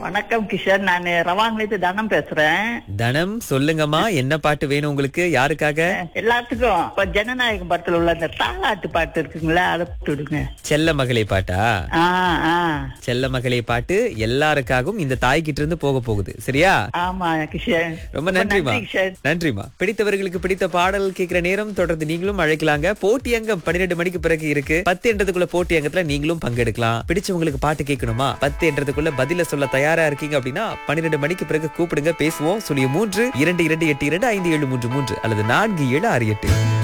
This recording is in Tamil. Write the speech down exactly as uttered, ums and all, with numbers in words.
வணக்கம் கிஷன், நான் ரவாங்கிலிருந்து தனம் பேசுறேன். தனம் சொல்லுங்கம்மா, என்ன பாட்டு வேணும் உங்களுக்கு? யாருக்காக? எல்லாத்துக்கும் இப்ப ஜனநாயகம் படத்துல உள்ள அந்த தாலாட்டு பாட்டு இருக்குங்களா, அதை போட்டுடுங்க. செல்ல மகளே பாட்டா? ஆ, ஆ. செல்ல மகளே பாட்டு எல்லாருக்காகவும் இந்த தாய் கிட்ட இருந்து போக போகுது, சரியா? ஆமா கிஷன், ரொம்ப நன்றிமா. கிஷன். நன்றிமா. பிடித்தவர்களுக்கு பிடித்த பாடல் கேட்கிற நேரம் தொடர்ந்து நீங்களும் அழைக்கலாங்க. போட்டி அங்கம் பன்னிரண்டு மணிக்கு பிறகு இருக்கு. பத்து என்றதுக்குள்ள போட்டி அங்கத்துல நீங்களும் பங்கெடுக்கலாம். பிடிச்சவங்களுக்கு பாட்டு கேட்கணுமா? பத்து என்றதுக்குள்ள பதில சொல்ல தயாரா இருக்கீங்க அப்படின்னா பன்னிரண்டு மணிக்கு பிறகு கூப்பிடுங்க, பேசுவோம். சுழிய மூன்று இரண்டு இரண்டு எட்டு இரண்டு ஐந்து ஏழு மூன்று மூன்று அல்லது நான்கு ஏழு ஆறு எட்டு.